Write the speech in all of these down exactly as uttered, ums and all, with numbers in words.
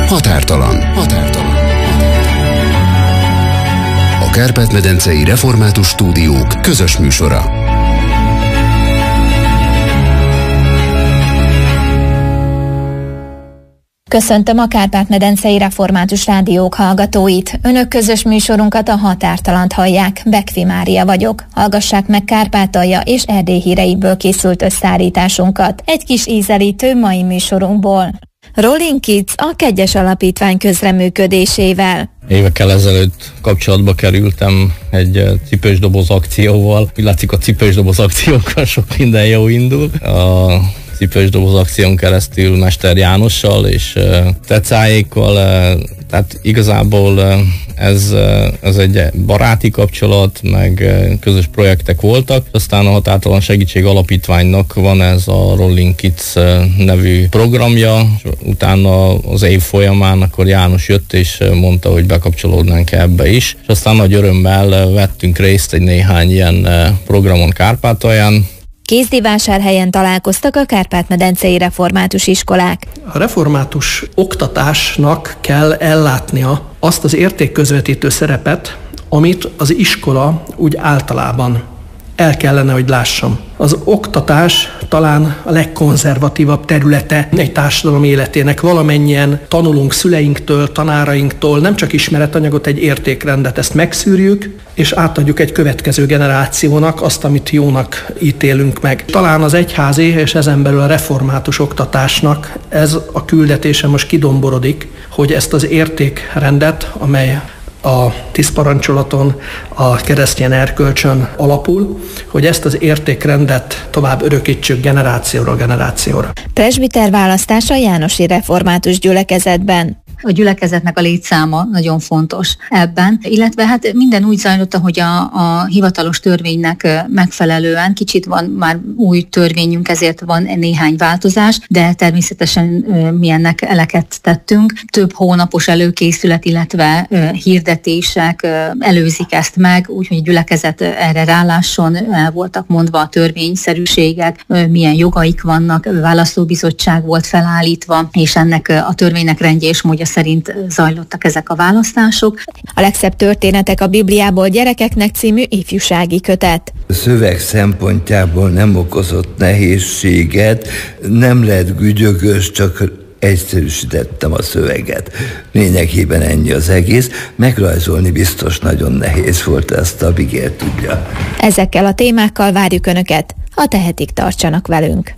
Határtalan. Határtalan. A Kárpát-medencei Református Stúdiók közös műsora. Köszöntöm a Kárpát-medencei Református Rádiók hallgatóit. Önök közös műsorunkat, a Határtalant hallják. Bekfi Mária vagyok. Hallgassák meg Kárpátalja és Erdély híreiből készült összeállításunkat. Egy kis ízelítő mai műsorunkból. Rolling Kids a Kegyes Alapítvány közreműködésével. Évekkel ezelőtt kapcsolatba kerültem egy cipős doboz akcióval. Úgy látszik, a cipős doboz akciókkal sok minden jó indul. A cipős doboz akción keresztül Mester Jánossal és Tecáékkal, tehát igazából ez, ez egy baráti kapcsolat, meg közös projektek voltak. Aztán a Határtalan Segítség Alapítványnak van ez a Rolling Kids nevű programja, és utána az év folyamán akkor János jött és mondta, hogy bekapcsolódnánk ebbe is. És aztán nagy örömmel vettünk részt egy néhány ilyen programon Kárpátalján. Kézdivásárhelyen találkoztak a Kárpát-medencei református iskolák. A református oktatásnak kell ellátnia azt az értékközvetítő szerepet, amit az iskola úgy általában el kellene, hogy lássam. Az oktatás talán a legkonzervatívabb területe egy társadalom életének. Valamennyien tanulunk szüleinktől, tanárainktól, nem csak ismeretanyagot, egy értékrendet, ezt megszűrjük, és átadjuk egy következő generációnak azt, amit jónak ítélünk meg. Talán az egyházi és ezen belül a református oktatásnak ez a küldetése most kidomborodik, hogy ezt az értékrendet, amely a tíz parancsolaton, a keresztény erkölcsön alapul, hogy ezt az értékrendet tovább örökítsük generációra generációra. Presbiter választása Jánosi Református Gyülekezetben. A gyülekezetnek a létszáma nagyon fontos ebben, illetve hát minden úgy zajlott, hogy a, a hivatalos törvénynek megfelelően, kicsit van már új törvényünk, ezért van néhány változás, de természetesen mi ennek eleket tettünk. Több hónapos előkészület, illetve hirdetések előzik ezt meg, úgyhogy a gyülekezet erre rálásson, el voltak mondva a törvényszerűségek, milyen jogaik vannak, választóbizottság volt felállítva, és ennek a törvénynek rendje és módja szerint zajlottak ezek a választások. A legszebb történetek a Bibliából gyerekeknek című ifjúsági kötet. A szöveg szempontjából nem okozott nehézséget, nem lett gügyögös, csak egyszerűsítettem a szöveget. Lényegében ennyi az egész. Megrajzolni biztos nagyon nehéz volt, ezt a Bigér tudja. Ezekkel a témákkal várjuk Önöket, ha tehetik, tartsanak velünk.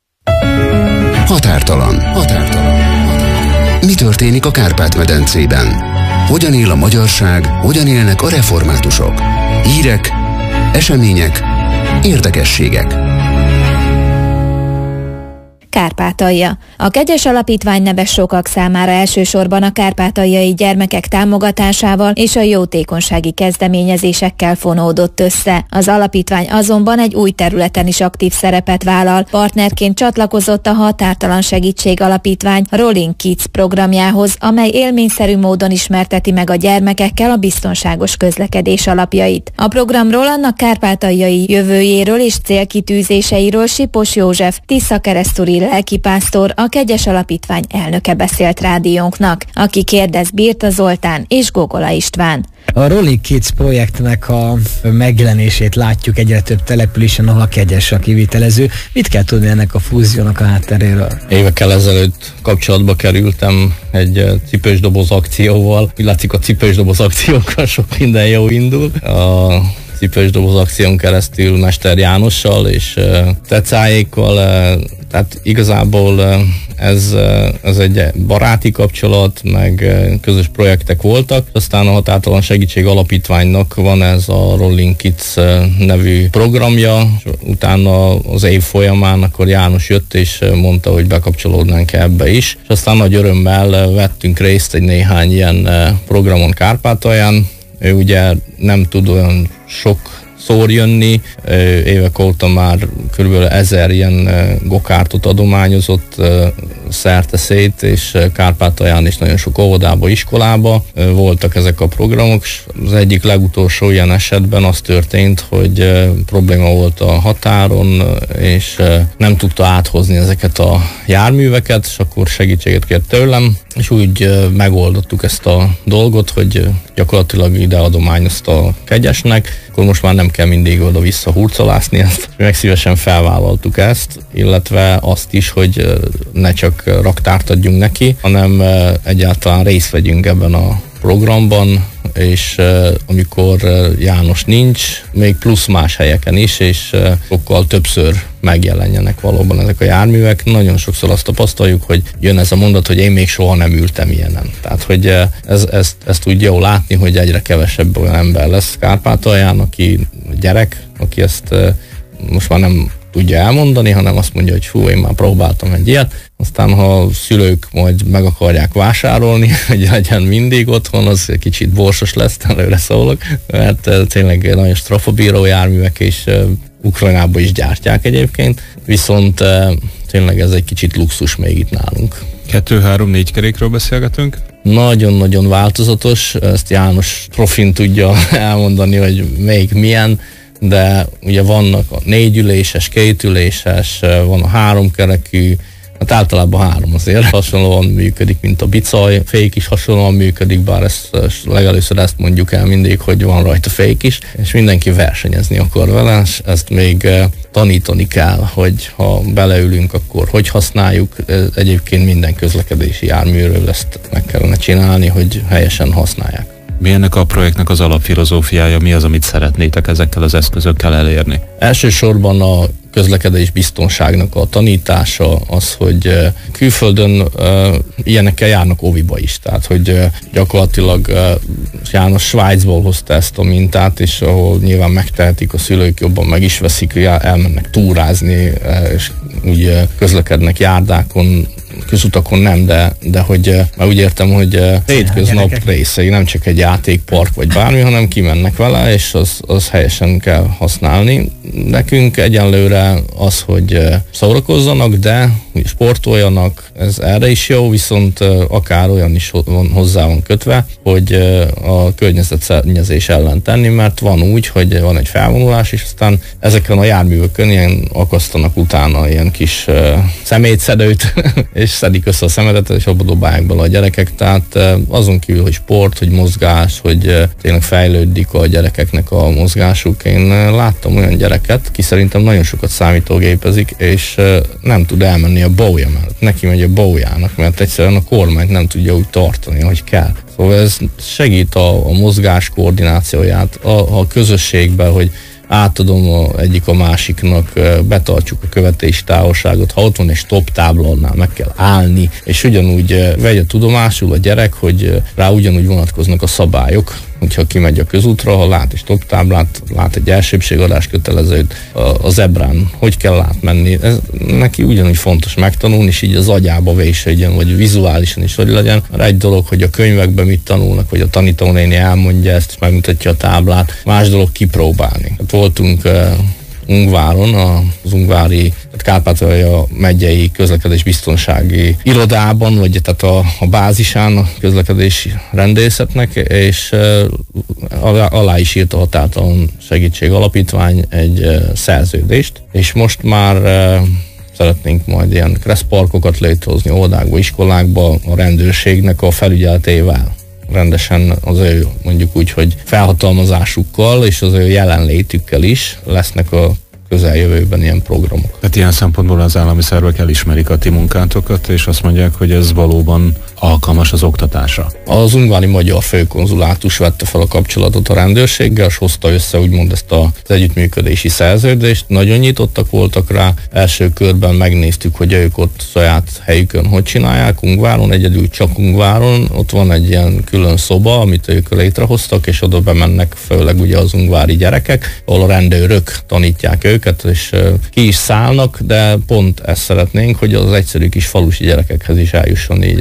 Határtalan. Határtalan. Mi történik a Kárpát-medencében? Hogyan él a magyarság, hogyan élnek a reformátusok? Hírek, események, érdekességek. Kárpátalja. A Kegyes Alapítvány neve sokak számára elsősorban a kárpátaljai gyermekek támogatásával és a jótékonysági kezdeményezésekkel fonódott össze. Az alapítvány azonban egy új területen is aktív szerepet vállal. Partnerként csatlakozott a Határtalan Segítség Alapítvány Rolling Kids programjához, amely élményszerű módon ismerteti meg a gyermekekkel a biztonságos közlekedés alapjait. A programról, annak kárpátaljai jövőjéről és célkitűzéseiről Sipos József, Tisza-keresztúri lelkipásztor, a Kegyes Alapítvány elnöke beszélt rádiónknak, aki kérdez Birta Zoltán és Gogola István. A Rolling Kids projektnek a megjelenését látjuk egyre több településen, ahol a Kegyes a kivitelező. Mit kell tudni ennek a fúziónak a hátteréről? Évekkel ezelőtt kapcsolatba kerültem egy cipős doboz akcióval. Úgy látszik, a cipős doboz akciókkal sok minden jó indul. A cipős doboz akción keresztül Mester Jánossal és Tecáékkal, tehát igazából ez, ez egy baráti kapcsolat, meg közös projektek voltak. Aztán a Határtalan Segítség Alapítványnak van ez a Rolling Kids nevű programja, és utána az év folyamán akkor János jött és mondta, hogy bekapcsolódnánk ebbe is. És aztán nagy örömmel vettünk részt egy néhány ilyen programon Kárpátalján. Ő ugye nem tud olyan sok szor jönni. Évek óta már körülbelül ezer ilyen gokártot adományozott szerte szét, és Kárpátalján is nagyon sok óvodába, iskolába voltak ezek a programok. Az egyik legutolsó ilyen esetben az történt, hogy probléma volt a határon, és nem tudta áthozni ezeket a járműveket, és akkor segítséget kért tőlem, és úgy megoldottuk ezt a dolgot, hogy gyakorlatilag ide adományozta a Kegyesnek, akkor most már nem kell mindig oda-vissza hurcolászni ezt. Meg szívesen felvállaltuk ezt, illetve azt is, hogy ne csak raktárt adjunk neki, hanem egyáltalán részt vegyünk ebben a programban, és uh, amikor uh, János nincs, még plusz más helyeken is, és uh, sokkal többször megjelenjenek valóban ezek a járművek. Nagyon sokszor azt tapasztaljuk, hogy jön ez a mondat, hogy én még soha nem ültem ilyenen. Tehát, hogy uh, ez, ezt, ezt úgy jó látni, hogy egyre kevesebb olyan ember lesz Kárpátalján, aki gyerek, aki ezt uh, most már nem tudja elmondani, hanem azt mondja, hogy fú, én már próbáltam egy ilyet. Aztán, ha a szülők majd meg akarják vásárolni, hogy legyen mindig otthon, az kicsit borsos lesz, előre szólok, mert tényleg nagyon strafabíró járművek, és Ukrajnában is gyártják egyébként, viszont tényleg ez egy kicsit luxus még itt nálunk. Kettő, három, négy kerékről beszélgetünk? Nagyon-nagyon változatos, ezt János profin tudja elmondani, hogy még milyen, de ugye vannak a négyüléses, kétüléses, van a háromkerekű, hát általában három azért hasonlóan működik, mint a bicaj, fék is hasonlóan működik, bár ezt, legelőször ezt mondjuk el mindig, hogy van rajta fék is, és mindenki versenyezni akar vele, és ezt még tanítani kell, hogy ha beleülünk, akkor hogy használjuk. Egyébként minden közlekedési járműről ezt meg kellene csinálni, hogy helyesen használják. Mi ennek a projektnek az alapfilozófiája, mi az, amit szeretnétek ezekkel az eszközökkel elérni? Elsősorban a közlekedés biztonságnak a tanítása az, hogy külföldön uh, ilyenekkel járnak óviba is, tehát hogy uh, gyakorlatilag uh, János Svájcból hozta ezt a mintát, és ahol nyilván megtehetik, a szülők jobban meg is veszik, elmennek túrázni, uh, és úgy uh, közlekednek járdákon, közutakon nem, de, de hogy már úgy értem, hogy hétköznap részei, nem csak egy játékpark vagy bármi, hanem kimennek vele, és az, az helyesen kell használni. Nekünk egyenlőre az, hogy szórakozzanak, de sportoljanak, ez erre is jó, viszont akár olyan is van, hozzá van kötve, hogy a környezetszennyezés ellen tenni, mert van úgy, hogy van egy felvonulás, és aztán ezeken a járművökön ilyen akasztanak utána ilyen kis szemétszedőt, és szedik össze a szemetet, és abba dobálják bele a gyerekek, tehát azon kívül, hogy sport, hogy mozgás, hogy tényleg fejlődik a gyerekeknek a mozgásuk. Én láttam olyan gyereket, ki szerintem nagyon sokat számítógépezik, és nem tud elmenni a bója mellett. Neki megy a bójának, mert egyszerűen a kormányt nem tudja úgy tartani, ahogy kell. Szóval ez segít a, a mozgás koordinációját a, a közösségben, hogy átadom a, egyik a másiknak, betartjuk a követési távolságot, ha ott van egy stop tábla, annál meg kell állni, és ugyanúgy vegye tudomásul a gyerek, hogy rá ugyanúgy vonatkoznak a szabályok, hogyha kimegy a közútra, ha lát egy stop táblát, lát egy elsőbségadás kötelezőt, a zebrán hogy kell átmenni, ez neki ugyanúgy fontos megtanulni, és így az agyába vésődjön, vagy vizuálisan is hogy legyen. Mert egy dolog, hogy a könyvekben mit tanulnak, vagy a tanítónéni elmondja ezt, megmutatja a táblát, más dolog kipróbálni. Hát voltunk uh, Ungváron, az ungvári, tehát Kárpátalja megyei közlekedés biztonsági irodában, vagy tehát a, a bázisán a közlekedési rendészetnek, és uh, alá, alá is írt a Határtalan Segítség Alapítvány egy uh, szerződést, és most már uh, szeretnénk majd ilyen kresszparkokat létrehozni óvodákba, iskolákba a rendőrségnek a felügyeletével. Rendesen az ő mondjuk úgy, hogy felhatalmazásukkal és az ő jelenlétükkel is lesznek a közeljövőben ilyen programok. Tehát ilyen szempontból az állami szervek elismerik a ti munkátokat, és azt mondják, hogy ez valóban alkalmas az oktatásra. Az ungvári magyar főkonzulátus vette fel a kapcsolatot a rendőrséggel, és hozta össze úgymond ezt az együttműködési szerződést. Nagyon nyitottak voltak rá. Első körben megnéztük, hogy ők ott saját helyükön hogy csinálják, Ungváron, egyedül csak Ungváron. Ott van egy ilyen külön szoba, amit ők létrehoztak, és oda bemennek főleg ugye az ungvári gyerekek, ahol a rendőrök tanítják őket, és ki is szállnak, de pont ezt szeretnénk, hogy az egyszerű kis falusi gyerekekhez is eljusson így az a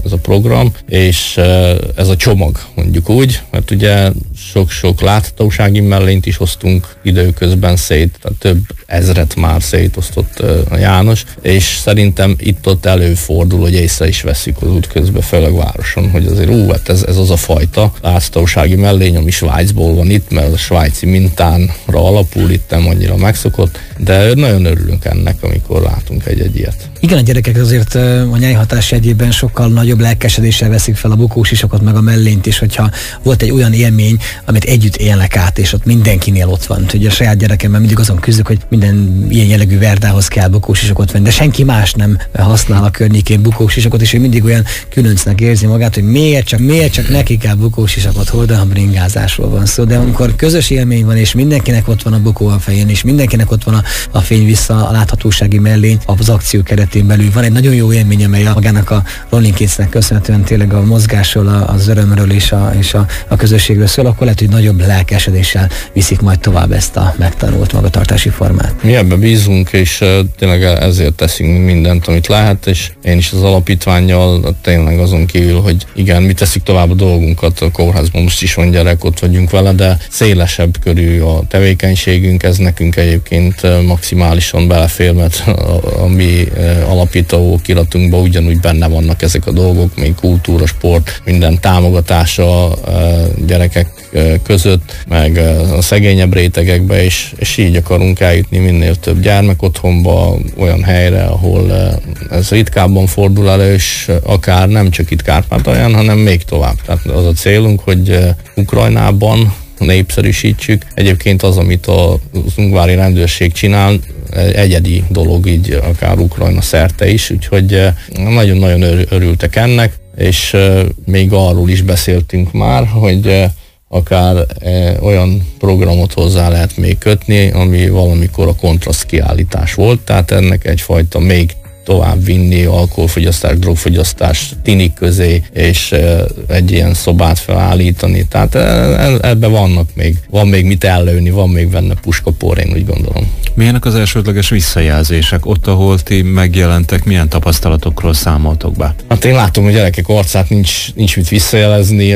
ez a program, és ez a csomag, mondjuk úgy, mert ugye sok-sok láthatósági mellényt is hoztunk időközben szét, tehát több ezret már szétosztott a János, és szerintem itt-ott előfordul, hogy észre is veszik az út közben, főleg városon, hogy azért ú, hát ez, ez az a fajta láthatósági mellény, ami Svájcból van itt, mert a svájci mintánra alapul, itt nem annyira megszokott, de nagyon örülünk ennek, amikor látunk egy-egy ilyet. Igen, a gyerekek azért a nyári hatás jegyében sokkal nagyobb lelkesedéssel veszik fel a bukósisakot, meg a mellényt is, hogyha volt egy olyan élmény, amit együtt élnek át, és ott mindenkinél ott van. Ugye a saját gyerekemmel mindig azon küzdök, hogy minden ilyen jellegű verdához kell bukósisakot venni, de senki más nem használ a környékén bukósisakot, és ő mindig olyan különcnek érzi magát, hogy miért csak, miért csak neki kell bukósisakot hordani, ha bringázásról van szó. De amikor közös élmény van, és mindenkinek ott van a bukó a fején, és mindenkinek ott van a, a fény vissza, a láthatósági mellény, az akció keretén belül van egy nagyon jó élmény, amely a magának a Rolling Kidsnek köszönhetően tényleg a mozgásról, az örömről és a, és a, a közösségről szól, akkor lehet, hogy nagyobb lelkesedéssel viszik majd tovább ezt a megtanult magatartási formát. Mi ebben bízunk, és uh, tényleg ezért teszünk mindent, amit lehet, és én is az alapítvánnyal tényleg azon kívül, hogy igen, mi teszik tovább a dolgunkat, a kórházban most is van gyerek, ott vagyunk vele, de szélesebb körű a tevékenységünk, ez nekünk egyébként maximálisan belefér, mert a, a mi uh, alapító kiratunkban ugyanúgy benne vannak ezek a dolgok, még kultúra, sport, minden támogatása uh, gyerekek között, meg a szegényebb rétegekbe, és, és így akarunk eljutni minél több gyermek otthonba, olyan helyre, ahol ez ritkábban fordul elő, és akár nem csak itt Kárpátalján, hanem még tovább. Tehát az a célunk, hogy Ukrajnában népszerűsítsük. Egyébként az, amit az ungvári rendőrség csinál, egyedi dolog így akár Ukrajna szerte is, úgyhogy nagyon-nagyon örültek ennek, és még arról is beszéltünk már, hogy akár e, olyan programot hozzá lehet még kötni, ami valamikor a kontraszt kiállítás volt, tehát ennek egyfajta még tovább vinni alkoholfogyasztás, drogfogyasztás tinik közé, és e, egy ilyen szobát felállítani. Tehát e, ebben vannak még, van még mit ellőni, van még benne puskapor, én úgy gondolom. Milyenek az elsődleges visszajelzések? Ott, ahol ti megjelentek, milyen tapasztalatokról számoltok be? Hát én látom, hogy a gyerekek arcát nincs, nincs mit visszajelezni,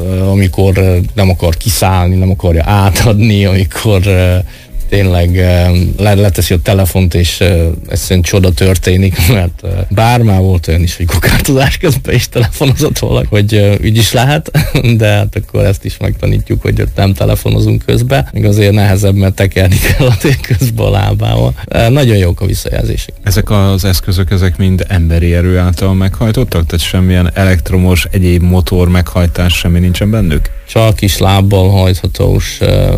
amikor nem akar kiszállni, nem akarja átadni, amikor tényleg leteszi a telefont, és egyszerűen csoda történik, mert bár már volt olyan is, hogy gokártozás közben is telefonozott valaki, hogy úgy is lehet, de hát akkor ezt is megtanítjuk, hogy ott nem telefonozunk közben, még azért nehezebb, mert tekerni kell a közben a lábával. Nagyon jók a visszajelzések. Ezek az eszközök, ezek mind emberi erő által meghajtottak? Tehát semmilyen elektromos, egyéb motor meghajtás semmi nincsen bennük? Csak kis lábbal hajthatós,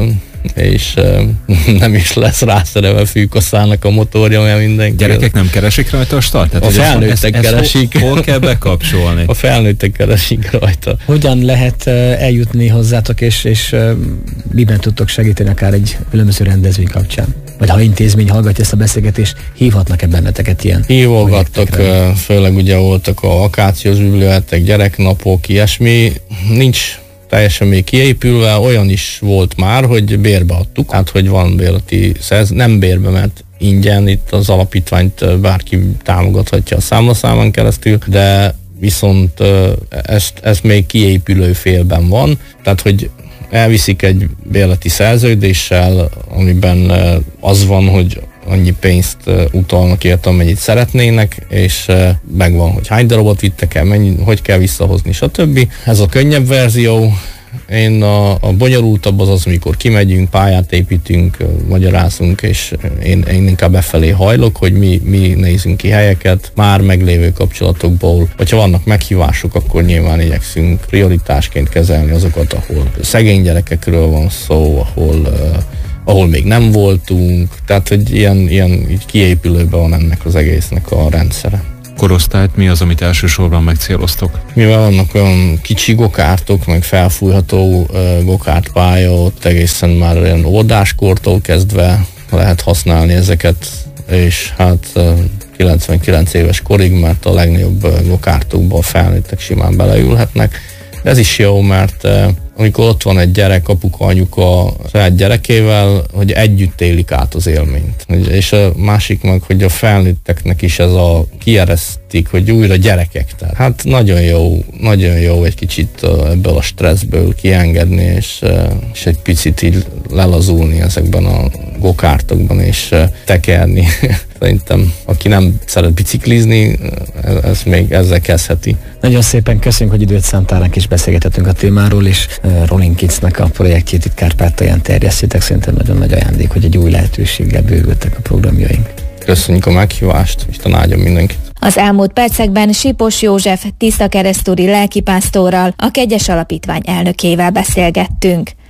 és uh, nem is lesz rászerelve fűkaszának a motorja, mert mindenki... Gyerekek nem keresik rajta a startet? A felnőttek keresik. Hol, hol kell bekapcsolni? A felnőttek keresik rajta. Hogyan lehet uh, eljutni hozzátok, és, és uh, miben tudtok segíteni akár egy különböző rendezvény kapcsán? Vagy ha intézmény hallgatja ezt a beszélgetést, hívhatnak-e benneteket ilyen? Hívogattak, főleg ugye voltak a akációs biblióhetek, gyereknapok, ilyesmi. Nincs teljesen még kiépülve, olyan is volt már, hogy bérbe adtuk, hát hogy van bérleti szerz, nem bérbe, mert ingyen, itt az alapítványt bárki támogathatja a számlaszámon keresztül, de viszont ezt, ez még kiépülő félben van, tehát hogy elviszik egy bérleti szerződéssel, amiben az van, hogy annyi pénzt utalnak érte, amennyit szeretnének, és megvan, hogy hány darabot vittek el, mennyi, hogy kell visszahozni, stb. Ez a könnyebb verzió. Én a, a bonyolultabb az az, amikor kimegyünk, pályát építünk, magyarázunk, és én, én inkább befelé hajlok, hogy mi, mi nézzünk ki helyeket, már meglévő kapcsolatokból. Hogyha vannak meghívások, akkor nyilván igyekszünk prioritásként kezelni azokat, ahol szegény gyerekekről van szó, ahol uh, ahol még nem voltunk, tehát hogy ilyen, ilyen így kiépülőben van ennek az egésznek a rendszere. Korosztályt mi az, amit elsősorban megcéloztok? Mivel vannak olyan kicsi gokártok, meg felfújható uh, gokártpálya, ott egészen már olyan óvodáskortól kezdve lehet használni ezeket, és hát uh, kilencvenkilenc éves korig, mert a legnagyobb uh, gokártokban a felnőttek simán beleülhetnek. De ez is jó, mert uh, amikor ott van egy gyerek, apuka, anyuka a saját gyerekével, hogy együtt élik át az élményt. És a másik meg, hogy a felnőtteknek is ez a kieresztik, hogy újra gyerekek. Tehát hát nagyon jó, nagyon jó egy kicsit ebből a stresszből kiengedni, és, és egy picit így lelazulni ezekben a gokártokban, és tekerni. Szerintem, aki nem szeret biciklizni, ez még ezzel kezdheti. Nagyon szépen köszönjük, hogy időt szántál ránk, és beszélgethetünk a témáról, és Rolling Kidsnek a projektjét itt Kárpátalján terjesztitek. Szerintem nagyon nagy ajándék, hogy egy új lehetőséggel bővültek a programjaink. Köszönjük a meghívást, Isten áldjon mindenkit. Az elmúlt percekben Sipos József tisztakeresztúri lelkipásztorral, a Kegyes Alapítvány elnökével beszélgettünk.